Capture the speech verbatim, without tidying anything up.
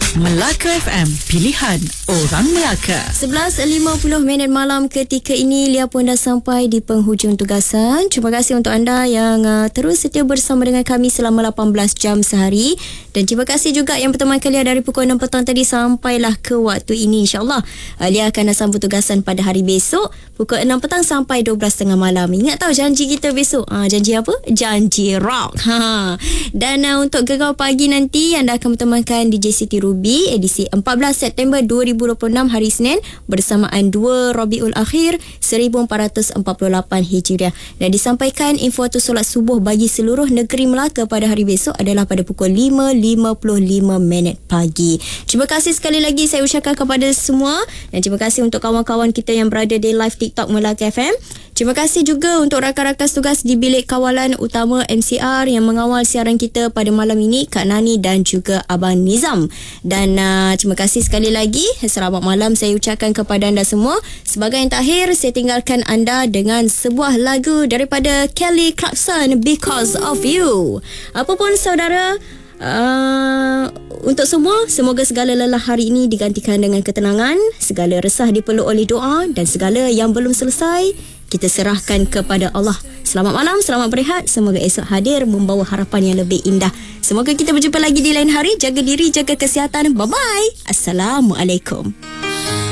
Melaka F M, pilihan orang Melaka. sebelas lima puluh minit malam ketika ini, Lia pun dah sampai di penghujung tugasan. Terima kasih untuk anda yang uh, terus setia bersama dengan kami selama lapan belas jam sehari. Dan terima kasih juga yang bertemankan Lia dari pukul enam petang tadi sampailah ke waktu ini. InsyaAllah uh, Lia akan sambung tugasan pada hari besok pukul enam petang sampai dua belas tiga puluh malam. Ingat tahu janji kita besok? Uh, janji apa? Janji rock. Ha. Dan uh, untuk Gegar Pagi nanti, anda akan bertemankan D J Siti Ruby edisi empat belas September dua ribu dua puluh enam hari Senin bersamaan dua Rabiul Akhir seribu empat ratus empat puluh lapan Hijriah. Dan disampaikan info waktu solat subuh bagi seluruh negeri Melaka pada hari besok adalah pada pukul lima lima puluh lima minit pagi. Terima kasih sekali lagi saya ucapkan kepada semua, dan terima kasih untuk kawan-kawan kita yang berada di live TikTok Melaka F M. Terima kasih juga untuk rakan-rakan tugas di bilik kawalan utama M C R yang mengawal siaran kita pada malam ini, Kak Nani dan juga Abang Nizam. Dan uh, terima kasih sekali lagi. Selamat malam saya ucapkan kepada anda semua. Sebagai yang terakhir, saya tinggalkan anda dengan sebuah lagu daripada Kelly Clarkson, Because of You. Apapun saudara, Uh, untuk semua, semoga segala lelah hari ini digantikan dengan ketenangan, segala resah dipeluk oleh doa, dan segala yang belum selesai kita serahkan kepada Allah. Selamat malam, selamat berehat. Semoga esok hadir membawa harapan yang lebih indah. Semoga kita berjumpa lagi di lain hari. Jaga diri, jaga kesihatan. Bye-bye. Assalamualaikum.